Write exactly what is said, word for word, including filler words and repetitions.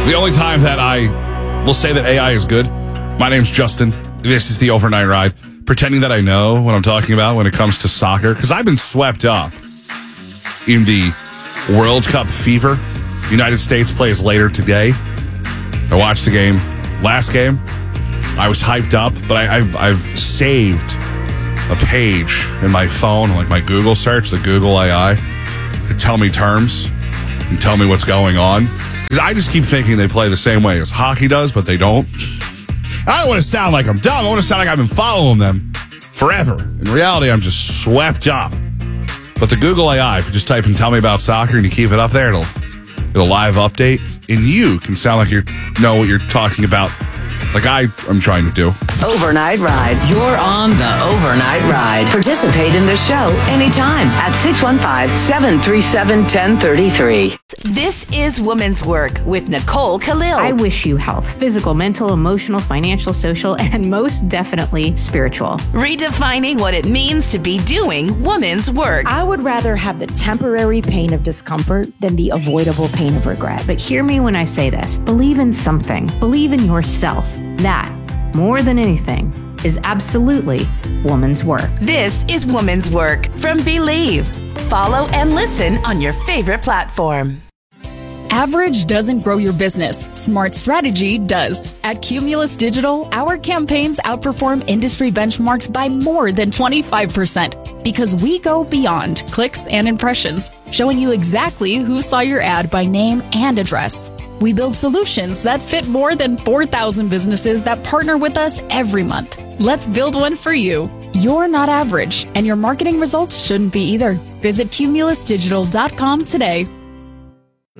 The only time that I will say that A I is good, my name's Justin. This is the Overnight Ride. Pretending that I know what I'm talking about when it comes to soccer, because I've been swept up in the World Cup fever. United States plays later today. I watched the game, last game. I was hyped up, but I, I've I've saved a page in my phone, like my Google search, the Google A I, to tell me terms and tell me what's going on. Because I just keep thinking they play the same way as hockey does, but they don't. I don't want to sound like I'm dumb. I want to sound like I've been following them forever. In reality, I'm just swept up. But the Google A I, if you just type in "tell me about soccer" and you keep it up there, it'll it'll live update, and you can sound like you know what you're talking about, like I am trying to do. Overnight Ride. You're on the Overnight Ride. Participate in the show anytime at six one five, seven three seven, one zero three three. This is Women's Work with Nicole Khalil. I wish you health, physical, mental, emotional, financial, social, and most definitely spiritual. Redefining what it means to be doing women's work. I would rather have the temporary pain of discomfort than the avoidable pain of regret. But hear me when I say this. Believe in something. Believe in yourself. That, more than anything, is absolutely woman's work. This is Women's Work from Believe. Follow and listen on your favorite platform. Average doesn't grow your business. Smart strategy does. At Cumulus Digital, our campaigns outperform industry benchmarks by more than twenty-five percent because we go beyond clicks and impressions, showing you exactly who saw your ad by name and address. We build solutions that fit more than four thousand businesses that partner with us every month. Let's build one for you. You're not average, and your marketing results shouldn't be either. Visit cumulus digital dot com today.